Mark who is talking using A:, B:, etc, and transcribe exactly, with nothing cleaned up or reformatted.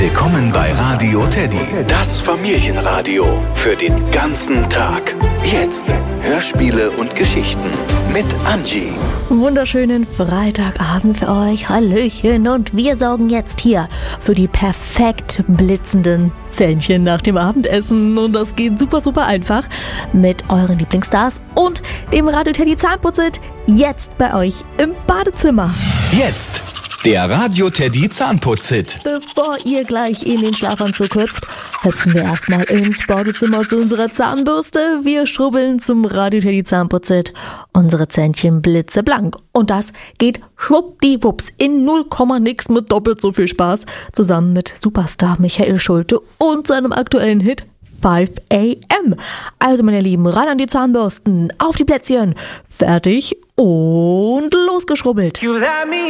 A: Willkommen bei Radio Teddy, das Familienradio für den ganzen Tag. Jetzt Hörspiele und Geschichten mit Angie.
B: Wunderschönen Freitagabend für euch. Hallöchen. Und wir sorgen jetzt hier für die perfekt blitzenden Zähnchen nach dem Abendessen. Und das geht super, super einfach mit euren Lieblingsstars und dem Radio Teddy Zahnputzit jetzt bei euch im Badezimmer.
A: Jetzt der Radio Teddy Zahnputzit.
B: Bevor ihr gleich in den Schlafanzug hüpft, hüpfen wir erstmal ins Badezimmer zu unserer Zahnbürste. Wir schrubbeln zum Radio Teddy Zahnputzit unsere Zähnchen blitzeblank. Und das geht schwuppdiwupps in null Komma nix mit doppelt so viel Spaß zusammen mit Superstar Michael Schulte und seinem aktuellen Hit five a m. Also meine Lieben, ran an die Zahnbürsten, auf die Plätzchen, fertig und losgeschrubbelt.